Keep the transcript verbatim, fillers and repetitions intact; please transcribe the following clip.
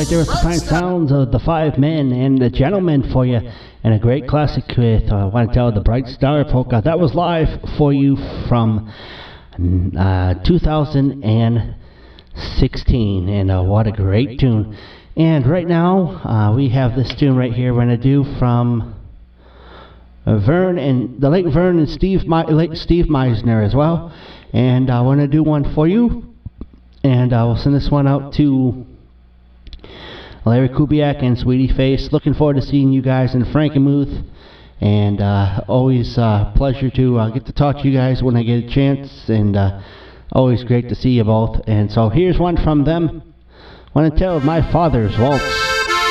right there with the fine sounds of the Five Men and the Gentlemen for you, and a great classic with uh, I Want to Tell the Bright Star Polka. That was live for you from uh, two thousand sixteen, and uh, what a great tune. And right now, uh, we have this tune right here we're going to do from uh, Vern and the late Vern and Steve, Me- late Steve Meisner as well. And I uh, want to do one for you, and I uh, will send this one out to Larry Kubiak and Sweetie Face. Looking forward to seeing you guys in Frankenmuth, and uh, always a uh, pleasure to uh, get to talk to you guys when I get a chance, and uh, always great to see you both. And so here's one from them. Want to tell my father's waltz.